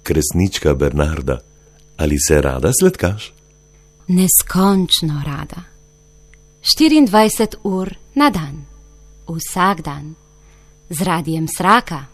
kresnička Bernarda, ali se rada sladkaš? Neskončno rada. 24 ur na dan, vsak dan, z Radijem Sraka.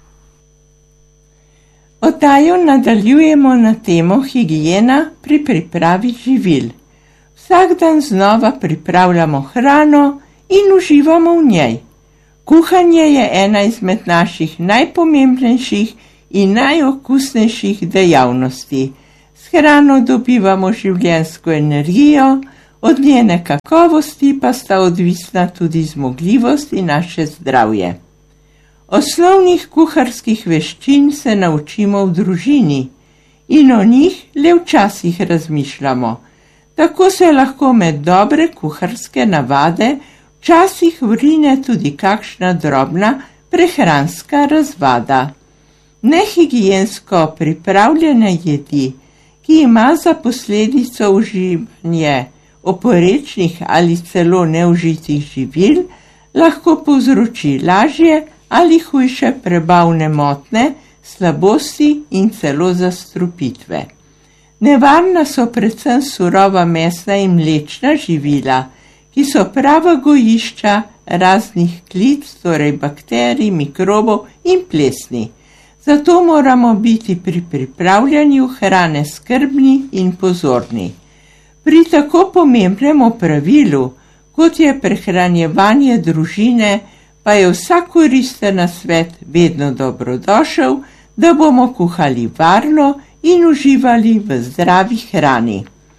Oddajo nadaljujemo na temo higiena pri pripravi živil. Vsak dan znova pripravljamo hrano in uživamo v njej. Kuhanje je ena izmed naših najpomembnejših in najokusnejših dejavnosti. S hrano dobivamo življenjsko energijo, od njene kakovosti pa sta odvisna tudi zmogljivost in naše zdravje. Osnovnih kuharskih veščin se naučimo v družini in o njih le včasih razmišljamo. Tako se lahko med dobre kuharske navade včasih vrine tudi kakšna drobna prehranska razvada. Nehigiensko pripravljene jedi, ki ima za posledico uživanje oporečnih ali celo neužitih živil, lahko povzroči lažje ali hujše prebavne motnje, slabosti in celo zastrupitve. Nevarna so predvsem surova mesna in mlečna živila, ki so prava gojišča raznih klic, torej bakterij, mikrobov in plesni. Zato moramo biti pri pripravljanju hrane skrbni in pozorni. Pri tako pomembnem opravilu, kot je prehranjevanje družine, pa je vsak koristen nasvet vedno dobrodošel, da bomo kuhali varno in uživali v zdravi hrani.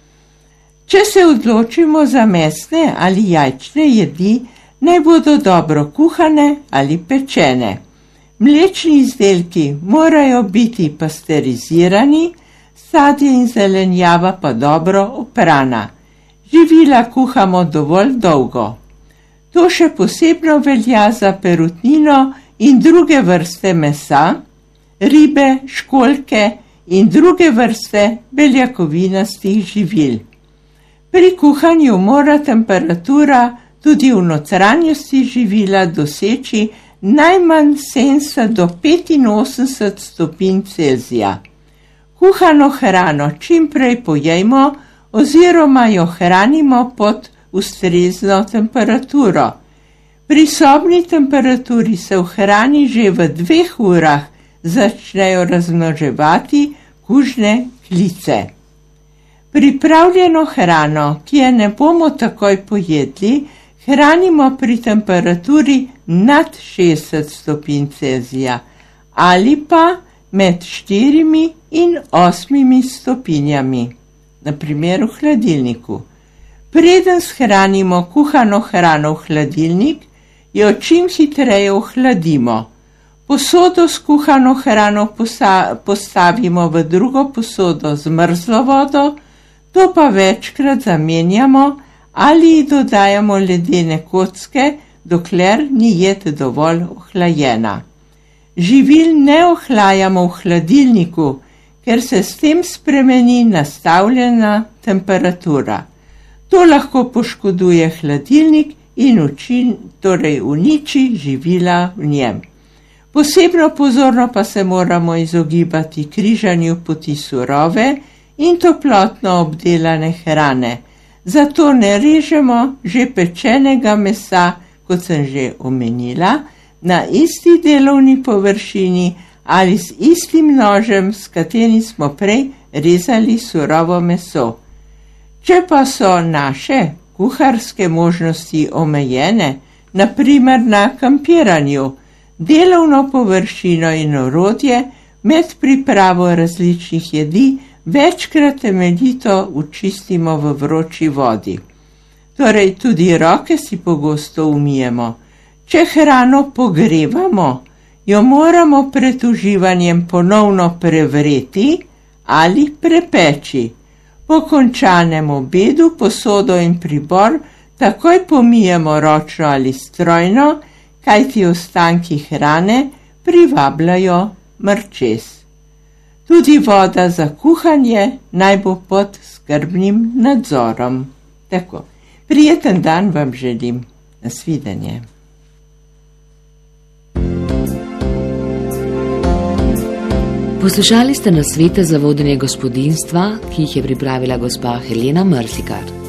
Če se odločimo za mesne ali jajčne jedi, naj bodo dobro kuhane ali pečene. Mlečni izdelki morajo biti pasterizirani, sadje in zelenjava pa dobro oprana. Živila kuhamo dovolj dolgo. To še posebno velja za perutnino in druge vrste mesa, ribe, školjke in druge vrste beljakovinastih živil. Pri kuhanju mora temperatura tudi v notranjosti živila doseči najmanj 70 do 85 stopinj Celzija. Kuhano hrano čim prej pojejmo oziroma jo hranimo pod ustrezno temperaturo. Pri sobni temperaturi se v hrani že v 2 urah začnejo razmnoževati kužne klice. Pripravljeno hrano, ki je ne bomo takoj pojedli, hranimo pri temperaturi nad 60 stopinj Celzija ali pa med 4 in 8 stopinjami, na primer v hladilniku. Preden shranimo kuhano hrano v hladilnik, jo čim hitreje ohladimo. Posodo s kuhano hrano postavimo v drugo posodo z mrzlo vodo, to pa večkrat zamenjamo ali dodajamo ledene kocke, dokler ni jed dovolj ohlajena. Živil ne ohlajamo v hladilniku, ker se s tem spremeni nastavljena temperatura. To lahko poškoduje hladilnik in uniči živila v njem. Posebno pozorno pa se moramo izogibati križanju poti surove in toplotno obdelane hrane. Zato ne režemo že pečenega mesa, kot sem že omenila, na isti delovni površini ali s istim nožem, s katerim smo prej rezali surovo meso. Če pa so naše kuharske možnosti omejene, na primer na kampiranju, delovno površino in orodje med pripravo različnih jedi večkrat temeljito očistimo v vroči vodi. Torej tudi roke si pogosto umijemo. Če hrano pogrevamo, jo moramo pred uživanjem ponovno prevreti ali prepeči. Po končanem obedu posodo in pribor takoj pomijemo ročno ali strojno, kajti ostanki hrane privabljajo mrčes. Tudi voda za kuhanje naj bo pod skrbnim nadzorom. Tako, prijeten dan vam želim. Nasvidenje. Poslušali ste nasvete za vodenje gospodinjstva, ki jih je pripravila gospa Helena Mrzlikar.